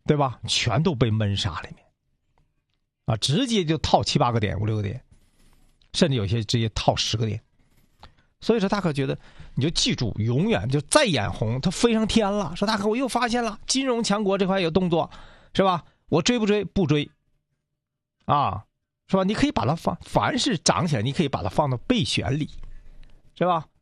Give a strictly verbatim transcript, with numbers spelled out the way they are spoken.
对吧？全都被闷杀里面，啊，直接就套七八个点、五六个点，甚至有些直接套十个点。所以说大可觉得，你就记住，永远就再眼红，它飞上天了。说大可，我又发现了金融强国这块有动作，是吧？我追不追？不追，啊，是吧？你可以把它放，凡是涨起来，你可以把它放到备选里，是吧？